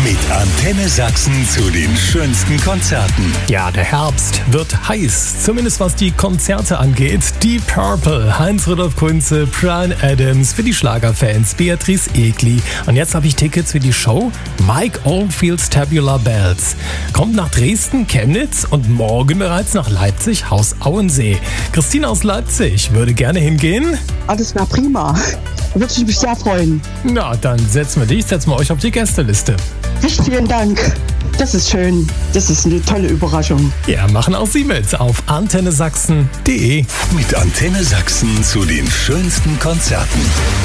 Mit Antenne Sachsen zu den schönsten Konzerten. Ja, der Herbst wird heiß, zumindest was die Konzerte angeht. Deep Purple, Heinz-Rudolf Kunze, Bryan Adams, für die Schlagerfans Beatrice Egli. Und jetzt habe ich Tickets für die Show Mike Oldfield's Tabular Bells. Kommt nach Dresden, Chemnitz und morgen bereits nach Leipzig, Haus Auensee. Christine aus Leipzig würde gerne hingehen. Alles war prima. Würde ich mich sehr freuen. Na, dann setzen wir euch auf die Gästeliste. Recht vielen Dank. Das ist schön. Das ist eine tolle Überraschung. Ja, machen auch Sie mit auf antennesachsen.de. Mit Antenne Sachsen zu den schönsten Konzerten.